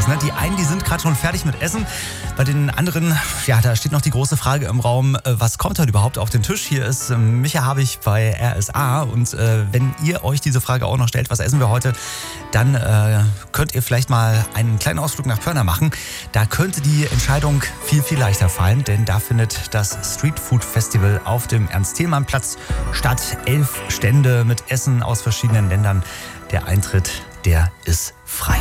das. Ne? Die einen, die sind gerade schon fertig mit Essen. Bei den anderen, ja, da steht noch die große Frage im Raum, was kommt heute überhaupt auf den Tisch? Hier ist Micha Habich bei RSA. Und wenn ihr euch diese Frage auch noch stellt, was essen wir heute, dann könnt ihr vielleicht mal einen kleinen Ausflug nach Pörna machen. Da könnte die Entscheidung viel, viel leichter fallen, denn da findet das Street Food Festival auf dem Ernst-Thälmann-Platz statt. 11 Stände mit Essen aus verschiedenen Ländern. Der Eintritt, der ist frei.